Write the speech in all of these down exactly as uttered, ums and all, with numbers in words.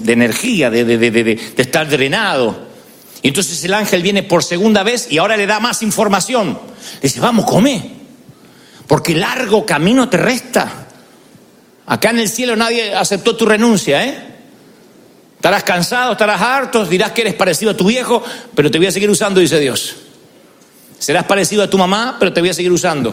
de energía, de, de, de, de, de estar drenado. Y entonces el ángel viene por segunda vez y ahora le da más información. Le dice, vamos, come, porque largo camino te resta. Acá en el cielo nadie aceptó tu renuncia, ¿eh? Estarás cansado, estarás harto, dirás que eres parecido a tu viejo, pero te voy a seguir usando, dice Dios. Serás parecido a tu mamá, pero te voy a seguir usando.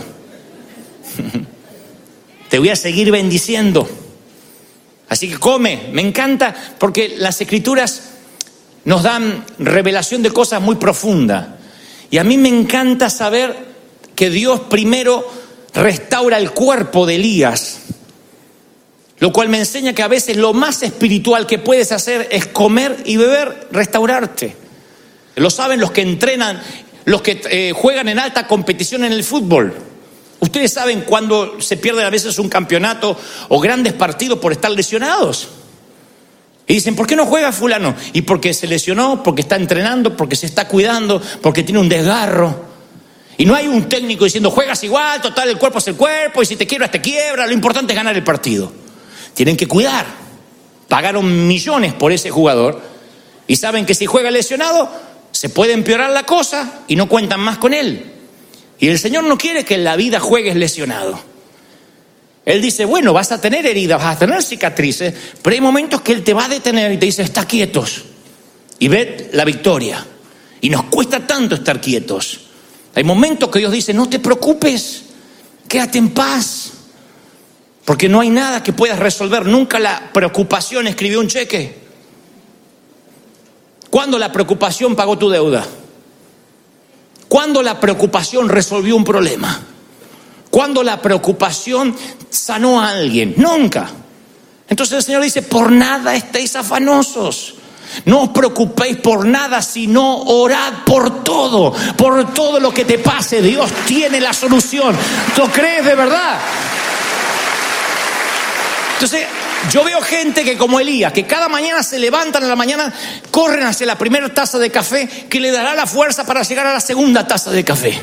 Te voy a seguir bendiciendo. Así que come. Me encanta porque las escrituras nos dan revelación de cosas muy profundas. Y a mí me encanta saber que Dios primero restaura el cuerpo de Elías. Lo cual me enseña que a veces lo más espiritual que puedes hacer es comer y beber, restaurarte. Lo saben los que entrenan, los que eh, juegan en alta competición en el fútbol. Ustedes saben cuando se pierde a veces un campeonato o grandes partidos por estar lesionados. Y dicen, ¿por qué no juega fulano? Y porque se lesionó, porque está entrenando, porque se está cuidando, porque tiene un desgarro. Y no hay un técnico diciendo, juegas igual, total, el cuerpo es el cuerpo, y si te quiebras, te quiebra, lo importante es ganar el partido. Tienen que cuidar. Pagaron millones por ese jugador y saben que si juega lesionado se puede empeorar la cosa y no cuentan más con él. Y el Señor no quiere que en la vida juegues lesionado. Él dice, bueno, vas a tener heridas, vas a tener cicatrices, pero hay momentos que Él te va a detener y te dice, está quietos y ved la victoria. Y nos cuesta tanto estar quietos. Hay momentos que Dios dice, no te preocupes, quédate en paz. Porque no hay nada que puedas resolver. Nunca la preocupación escribió un cheque. ¿Cuándo la preocupación pagó tu deuda? ¿Cuándo la preocupación resolvió un problema? ¿Cuándo la preocupación sanó a alguien? Nunca. Entonces el Señor dice, por nada estéis afanosos. No os preocupéis por nada, sino orad por todo. Por todo lo que te pase, Dios tiene la solución. ¿Lo crees de verdad? Entonces, yo veo gente que como Elías, que cada mañana se levantan a la mañana, corren hacia la primera taza de café que le dará la fuerza para llegar a la segunda taza de café.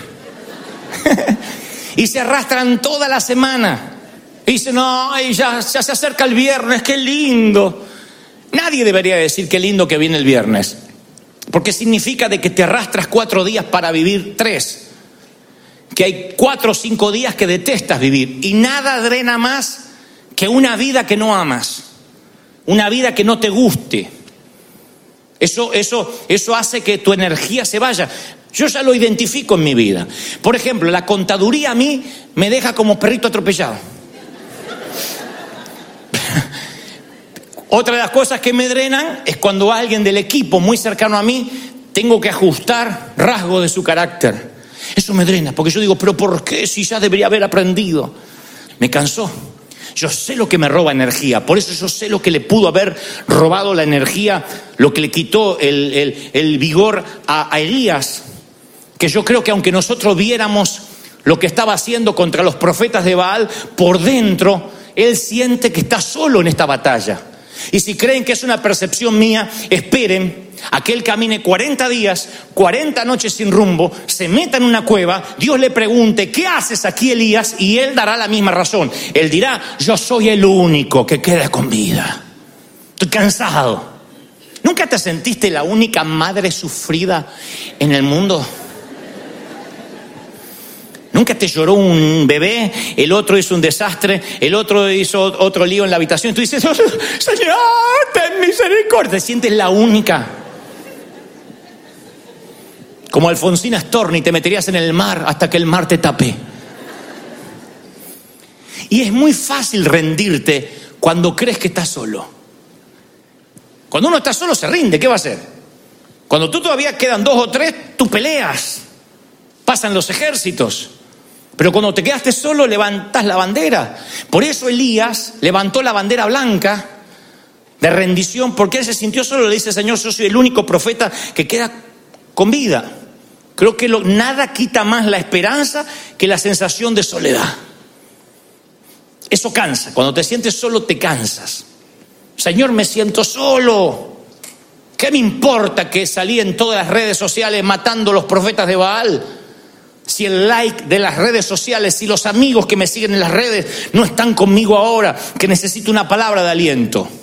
Y se arrastran toda la semana. Y dicen, no, ya, ya se acerca el viernes, qué lindo. Nadie debería decir qué lindo que viene el viernes, porque significa de que te arrastras cuatro días para vivir tres. Que hay cuatro o cinco días que detestas vivir. Y nada drena más que una vida que no amas, una vida que no te guste. Eso, eso, eso hace que tu energía se vaya. Yo ya lo identifico en mi vida. Por ejemplo, la contaduría a mí me deja como perrito atropellado. Otra de las cosas que me drenan es cuando alguien del equipo muy cercano a mí tengo que ajustar rasgos de su carácter. Eso me drena, porque yo digo, pero ¿por qué si ya debería haber aprendido? Me cansó. Yo sé lo que me roba energía, por eso yo sé lo que le pudo haber robado la energía, lo que le quitó el, el, el vigor a, a Elías, que yo creo que aunque nosotros viéramos lo que estaba haciendo contra los profetas de Baal, por dentro él siente que está solo en esta batalla. Y si creen que es una percepción mía, esperen a que él camine cuarenta días, cuarenta noches sin rumbo, se meta en una cueva, Dios le pregunte, ¿qué haces aquí, Elías? Y él dará la misma razón. Él dirá, yo soy el único que queda con vida. Estoy cansado. ¿Nunca te sentiste la única madre sufrida en el mundo? Nunca te lloró un bebé, el otro hizo un desastre, el otro hizo otro lío en la habitación. Tú dices, Señor, ten misericordia. Te sientes la única. Como Alfonsina Storni, te meterías en el mar hasta que el mar te tape. Y es muy fácil rendirte cuando crees que estás solo. Cuando uno está solo se rinde, ¿qué va a hacer? Cuando tú todavía quedan dos o tres, tú peleas. Pasan los ejércitos. Pero cuando te quedaste solo, levantas la bandera. Por eso Elías levantó la bandera blanca de rendición, porque él se sintió solo. Le dice, Señor, yo soy el único profeta que queda con vida. Creo que lo, nada quita más la esperanza que la sensación de soledad. Eso cansa. Cuando te sientes solo, te cansas. Señor, me siento solo. ¿Qué me importa que salí en todas las redes sociales matando a los profetas de Baal? Si el like de las redes sociales, si los amigos que me siguen en las redes no están conmigo ahora, que necesito una palabra de aliento.